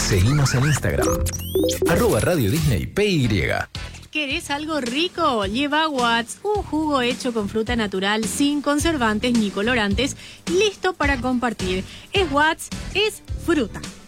Seguinos en Instagram, @Radio Disney PY. ¿Querés algo rico? Lleva Watts, un jugo hecho con fruta natural, sin conservantes ni colorantes, listo para compartir. Es Watts, es fruta.